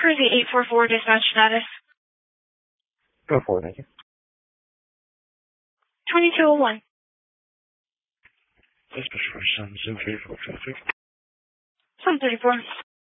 Cruzy 844 dispatch status. Go for it, thank you. 2201. Dispatch for 734 traffic. 734.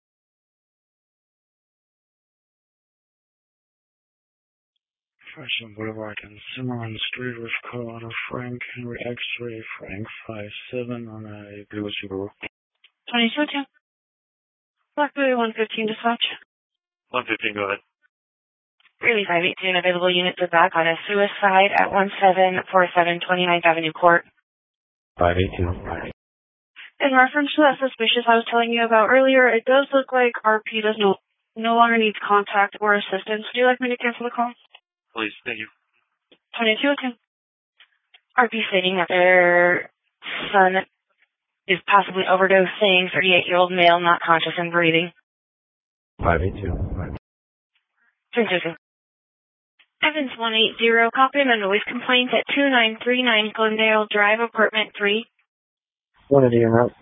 Fresh Boulevard and Cimarron Street with Colorado Frank, Henry X-ray, Frank 57 on a blue Subaru. 2202. Blackberry 115 dispatch. 115, go ahead. Greeley 518, available units are back on a suicide at 1747 29th Avenue Court. 582. In reference to that suspicious I was telling you about earlier, it does look like RP does no longer needs contact or assistance. Would you like me to cancel the call? Please, thank you. 2202. RP stating that their son is possibly overdosing, 38-year-old male, not conscious and breathing. 582. 2202. Evans 180, copy of a noise complaint at 2939 Glendale Drive, apartment 3. 180 en route.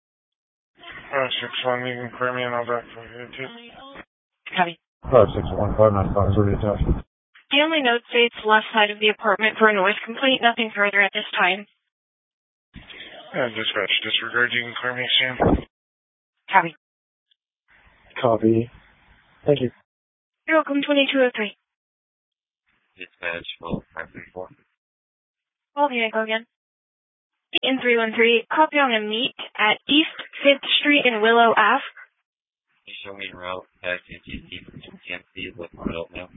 561, you can clear me and I'll back for you too. Copy. 561, 595 is ready to touch. The only note states left side of the apartment for a noise complaint, nothing further at this time. Dispatch, disregard, you can clear me, Sam. Copy. Copy. Thank you. You're welcome, 2203. Dispatch, well, 534. Well, here I go again. In 313, copy on a meet at East 5th Street in Willow Ave. Can you show me a route back to GT from GMC with my adult now?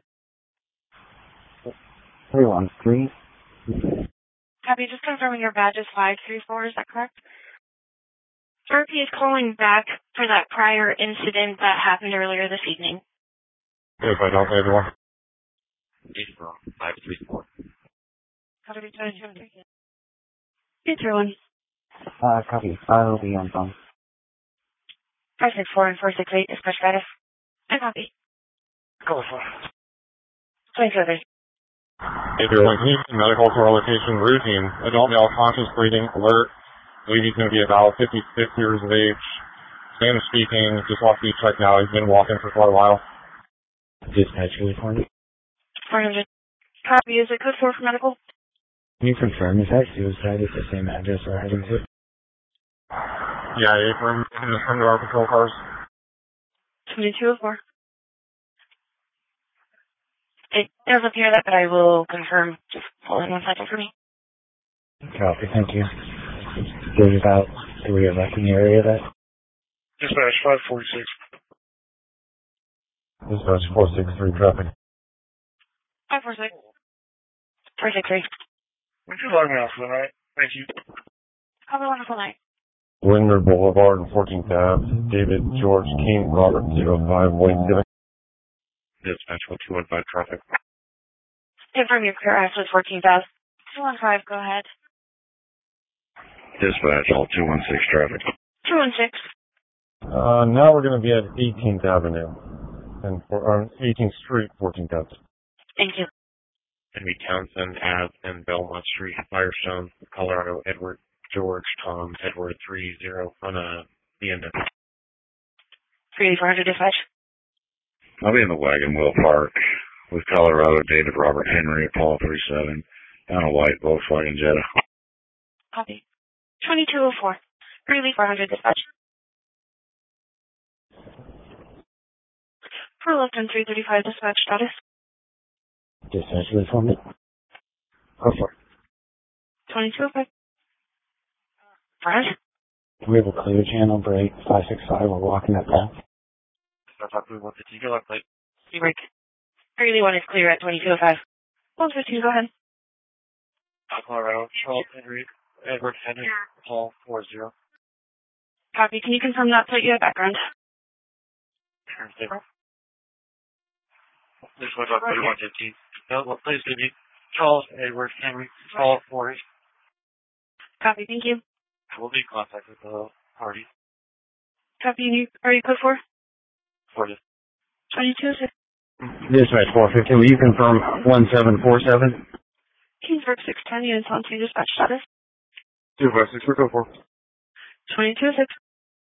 313. Copy, just confirming your badge is 534, is that correct? RP is calling back for that prior incident that happened earlier this evening. If I don't, everyone. East from 534. Copy, 2203. 231. Copy. I'll be on phone. 564 and 468, dispatch status. I copy. Go for 2203. If you're like me, medical correlation routine, adult male conscious breathing, alert, believe he's going to be about 56 years of age, Spanish speaking, just off beat check now, he's been walking for quite a while. Dispatch, California. 400. Copy, is it code 4 for medical? Can you confirm if that suicide is the same address we're heading to? Yeah, from to our patrol cars. 2204. It does appear that, but I will confirm. Just hold on 1 second for me. Copy, thank you. There's about 3 of us in the area that. Dispatch, 546. Dispatch 463 traffic. 546. 463. Would you log me off for the night? Thank you. Have a wonderful night. Windward Boulevard and 14th Ave, David George King, Robert 05, Wayne Civic. Dispatch, 1215 traffic. Confirm your clear access 14th Ave. 215, go ahead. Dispatch, all 216 traffic. 216. Now we're going to be at 18th Avenue, and 18th Street, 14th Ave. Thank you. Henry Townsend, Ave, and Belmont Street, Firestone, Colorado, Edward, George, Tom, Edward 30 on the end of 3400 dispatch. I'll be in the Wagon Wheel Park with Colorado, David, Robert, Henry, Apollo 37, on a white Volkswagen Jetta. Copy. 2204. Greeley 400 dispatch. For Lifton 335 dispatch status. Dispatch, California. Go for it. 2205. Front. We have a clear channel break, 565, we're walking that path. That's up to 150, go left plate. Break. Greeley 1 is clear at 2205. 115, go ahead. Colorado, Charles, Henry, Edward, Henry, Paul 40. Copy. Can you confirm that plate you have background? This was up to 115. No, what place did you? Charles, Edward, Henry, Paul 40. Copy, thank you. I will be in contact with the party. Copy, are you code 4? 40. 2206. Dispatch 450, will you confirm 1747? Kingsburg 610 units on 2 dispatch status. 256, we're go for. 2206.